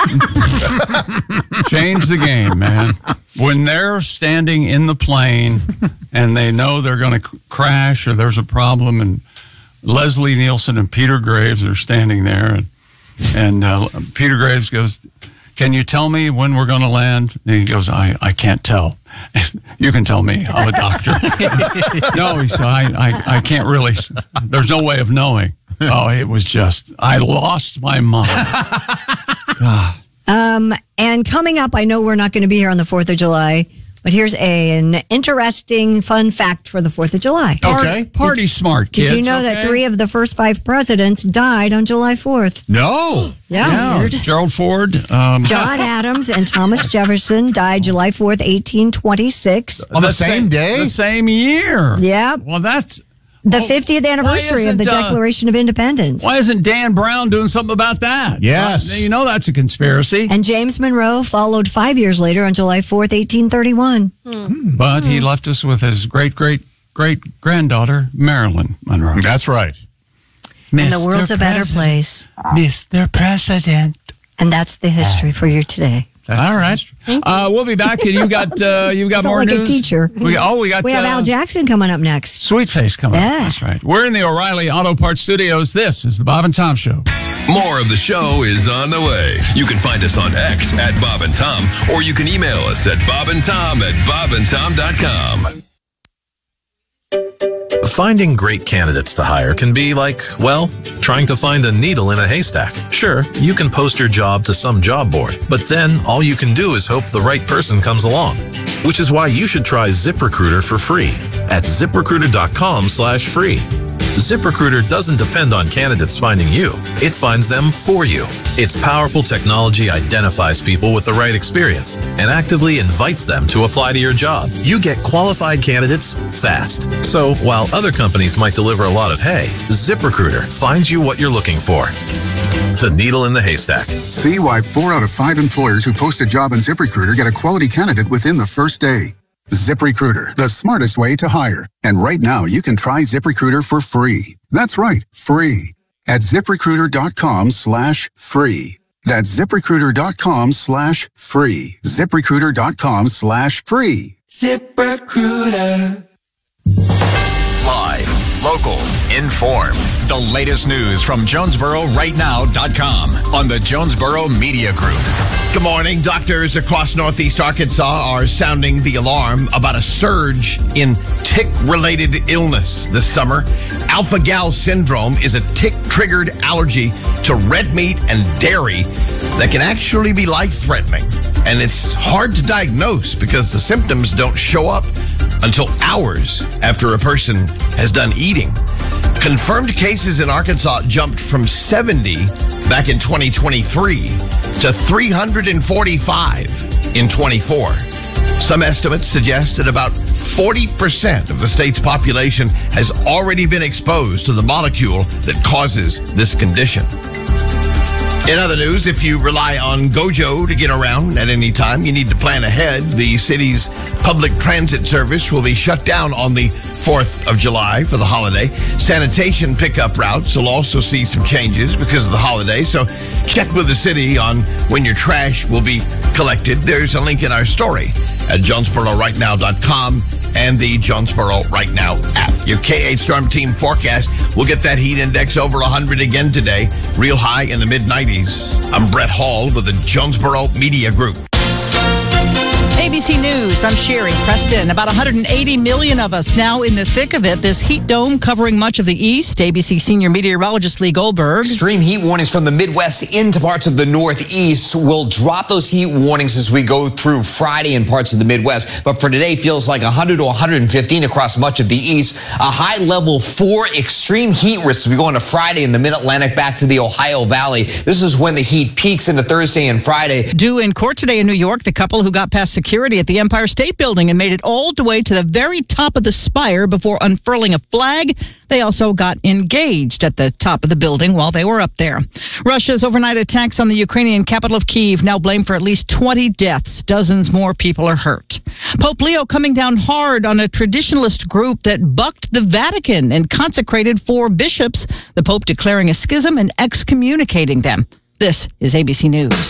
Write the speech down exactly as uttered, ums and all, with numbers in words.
Change the game, man. When they're standing in the plane and they know they're going to crash or there's a problem, and Leslie Nielsen and Peter Graves are standing there, and, and uh, Peter Graves goes, "Can you tell me when we're going to land?" And he goes, I, I can't tell. You can tell me. I'm a doctor. No, he said, I, I, I can't really. There's no way of knowing. Oh, it was just, I lost my mind. God. Um, and coming up, I know we're not going to be here on the fourth of July, but here's a, an interesting fun fact for the fourth of July. Okay. Party smart, kids. Did you know okay? that three of the first five presidents died on July fourth? No. Yeah. yeah. Weird. Gerald Ford. Um, John Adams and Thomas Jefferson died July fourth, eighteen twenty-six. On the, the same, same day? The same year. Yeah. Well, that's... The fiftieth anniversary of the uh, Declaration of Independence. Why isn't Dan Brown doing something about that? Yes. Uh, you know that's a conspiracy. And James Monroe followed five years later on July fourth, eighteen thirty-one. Hmm. But he left us with his great-great-great-granddaughter, Marilyn Monroe. That's right. And the world's a better place. Mister President. And that's the history for you today. That's all right. Uh, we'll be back. And you got uh, you got I felt more like news. A teacher. We, oh, we got. We have uh, Al Jackson coming up next. Sweet Face coming yeah. up. That's right. We're in the O'Reilly Auto Parts Studios. This is the Bob and Tom Show. More of the show is on the way. You can find us on X at Bob and Tom, or you can email us at bobandtom at bobandtom dot com. Finding great candidates to hire can be like, well, trying to find a needle in a haystack. Sure, you can post your job to some job board, but then all you can do is hope the right person comes along. Which is why you should try ZipRecruiter for free at ZipRecruiter.com slash free. ZipRecruiter doesn't depend on candidates finding you. It finds them for you. Its powerful technology identifies people with the right experience and actively invites them to apply to your job. You get qualified candidates fast. So while other companies might deliver a lot of hay, ZipRecruiter finds you what you're looking for. The needle in the haystack. See why four out of five employers who post a job on ZipRecruiter get a quality candidate within the first day. ZipRecruiter, the smartest way to hire. And right now, you can try ZipRecruiter for free. That's right, free. At ZipRecruiter.com slash free. That's ZipRecruiter.com slash free. ZipRecruiter.com slash free. ZipRecruiter. Live, local, informed. The latest news from Jonesboro Right Now dot com on the Jonesboro Media Group. Good morning. Doctors across Northeast Arkansas are sounding the alarm about a surge in tick-related illness this summer. Alpha-gal syndrome is a tick-triggered allergy to red meat and dairy that can actually be life-threatening. And it's hard to diagnose because the symptoms don't show up until hours after a person has done eating. Confirmed cases in Arkansas jumped from seventy back in twenty twenty-three to three hundred forty-five in twenty-four. Some estimates suggest that about forty percent of the state's population has already been exposed to the molecule that causes this condition. In other news, if you rely on Gojo to get around at any time, you need to plan ahead. The city's public transit service will be shut down on the fourth of July for the holiday. Sanitation pickup routes will also see some changes because of the holiday, so check with the city on when your trash will be collected. There's a link in our story at Jonesboro Right Now dot com and the Jonesboro Right Now app. Your K eight Storm Team forecast, we'll get that heat index over one hundred again today, real high in the mid nineties. I'm Brett Hall with the Jonesboro Media Group. A B C News, I'm Sherry Preston. About one hundred eighty million of us now in the thick of it. This heat dome covering much of the east. A B C senior meteorologist Lee Goldberg. Extreme heat warnings from the Midwest into parts of the Northeast. Will drop those heat warnings as we go through Friday in parts of the Midwest. But for today, feels like one hundred to one hundred fifteen across much of the east. A high level four extreme heat risks as we go into Friday in the Mid-Atlantic back to the Ohio Valley. This is when the heat peaks into Thursday and Friday. Due in court today in New York, the couple who got past security at the Empire State Building and made it all the way to the very top of the spire before unfurling a flag. They also got engaged at the top of the building while they were up there. Russia's overnight attacks on the Ukrainian capital of Kyiv now blamed for at least twenty deaths. Dozens more people are hurt. Pope Leo coming down hard on a traditionalist group that bucked the Vatican and consecrated four bishops. The Pope declaring a schism and excommunicating them. This is A B C News.